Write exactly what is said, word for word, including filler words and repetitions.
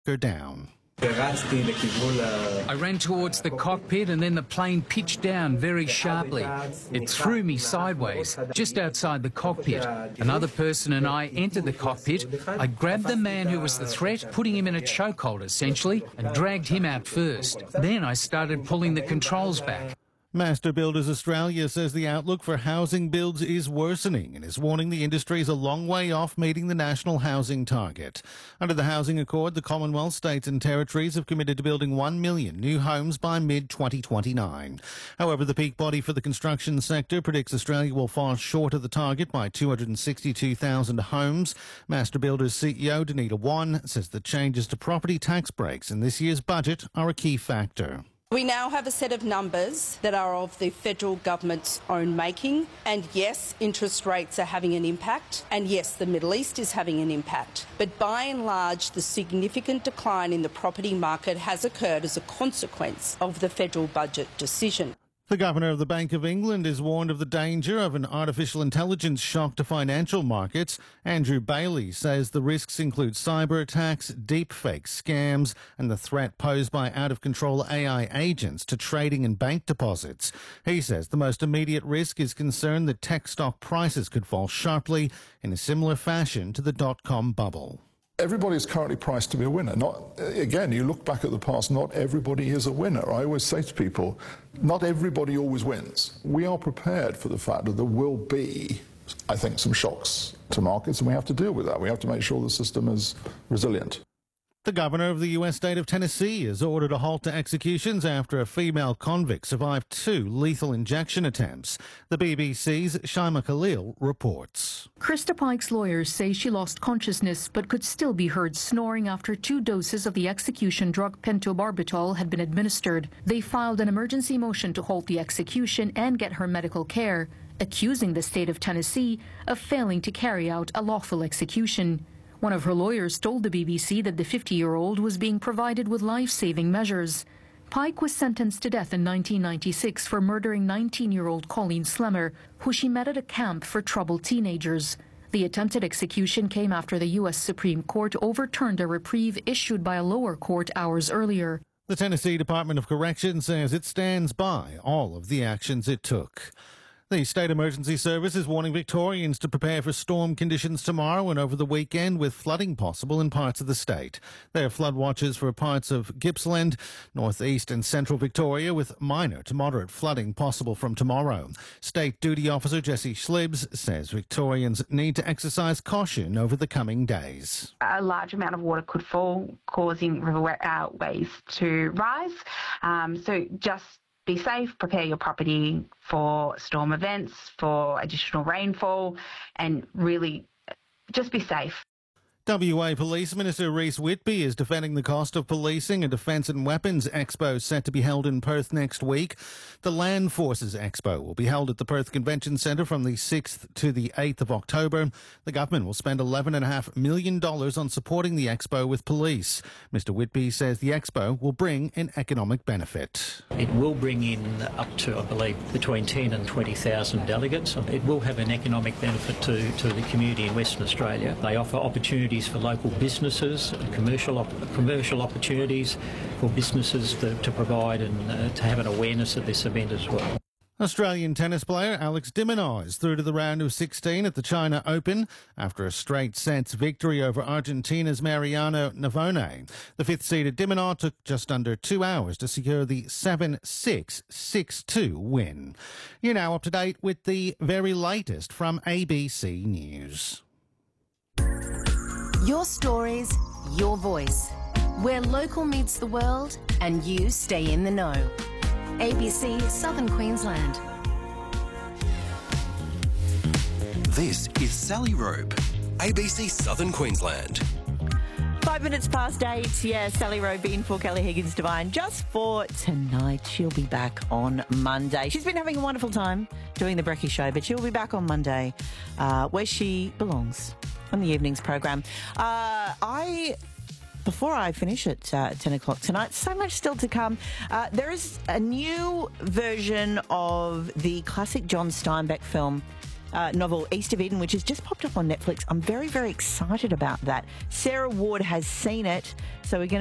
her down. I ran towards the cockpit and then the plane pitched down very sharply. It threw me sideways, just outside the cockpit. Another person and I entered the cockpit. I grabbed the man who was the threat, putting him in a chokehold essentially, and dragged him out first. Then I started pulling the controls back. Master Builders Australia says the outlook for housing builds is worsening and is warning the industry is a long way off meeting the national housing target. Under the Housing Accord, the Commonwealth, states and territories have committed to building one million new homes by mid twenty twenty-nine. However, the peak body for the construction sector predicts Australia will fall short of the target by two hundred sixty-two thousand homes. Master Builders C E O Danita Wan says the changes to property tax breaks in this year's budget are a key factor. We now have a set of numbers that are of the federal government's own making, and yes, interest rates are having an impact, and yes, the Middle East is having an impact. But by and large, the significant decline in the property market has occurred as a consequence of the federal budget decision. The Governor of the Bank of England is warned of the danger of an artificial intelligence shock to financial markets. Andrew Bailey says the risks include cyber attacks, deepfake scams, and the threat posed by out-of-control A I agents to trading and bank deposits. He says the most immediate risk is concern that tech stock prices could fall sharply in a similar fashion to the dot-com bubble. Everybody is currently priced to be a winner. Not, again, you look back at the past, not everybody is a winner. I always say to people, not everybody always wins. We are prepared for the fact that there will be, I think, some shocks to markets, and we have to deal with that. We have to make sure the system is resilient. The governor of the U S state of Tennessee has ordered a halt to executions after a female convict survived two lethal injection attempts. The B B C's Shaima Khalil reports. Krista Pike's lawyers say she lost consciousness but could still be heard snoring after two doses of the execution drug pentobarbital had been administered. They filed an emergency motion to halt the execution and get her medical care, accusing the state of Tennessee of failing to carry out a lawful execution. One of her lawyers told the B B C that the fifty-year-old was being provided with life-saving measures. Pike was sentenced to death in nineteen ninety-six for murdering nineteen-year-old Colleen Slemmer, who she met at a camp for troubled teenagers. The attempted execution came after the U S Supreme Court overturned a reprieve issued by a lower court hours earlier. The Tennessee Department of Correction says it stands by all of the actions it took. The State Emergency Service is warning Victorians to prepare for storm conditions tomorrow and over the weekend, with flooding possible in parts of the state. There are flood watches for parts of Gippsland, northeast and central Victoria, with minor to moderate flooding possible from tomorrow. State Duty Officer Jessie Schlibs says Victorians need to exercise caution over the coming days. A large amount of water could fall, causing riverways to rise. Um, so just be safe, prepare your property for storm events, for additional rainfall, and really just be safe. W A Police Minister Rhys Whitby is defending the cost of policing a Defence and Weapons Expo set to be held in Perth next week. The Land Forces Expo will be held at the Perth Convention Centre from the sixth to the eighth of October. The government will spend eleven point five million dollars on supporting the Expo with police. Mister Whitby says the Expo will bring an economic benefit. It will bring in up to, I believe, between ten and twenty thousand delegates. It will have an economic benefit to, to the community in Western Australia. They offer opportunities for local businesses, commercial op commercial opportunities for businesses to, to provide and uh, to have an awareness of this event as well. Australian tennis player Alex de Minaur is through to the round of sixteen at the China Open after a straight sets victory over Argentina's Mariano Navone. The fifth-seeded de Minaur took just under two hours to secure the seven six, six two win. You're now up to date with the very latest from A B C News. Your stories, your voice. Where local meets the world and you stay in the know. A B C Southern Queensland. This is Sally Rope, A B C Southern Queensland. Five minutes past eight. Yeah, Sally Rope in for Kelly Higgins-Devine just for tonight. She'll be back on Monday. She's been having a wonderful time doing the Brekkie Show, but she'll be back on Monday uh, where she belongs, on the evenings program. Uh, I... Before I finish at uh, ten o'clock tonight, so much still to come. Uh, there is a new version of the classic John Steinbeck film uh, novel East of Eden, which has just popped up on Netflix. I'm very, very excited about that. Sarah Ward has seen it, so we're going to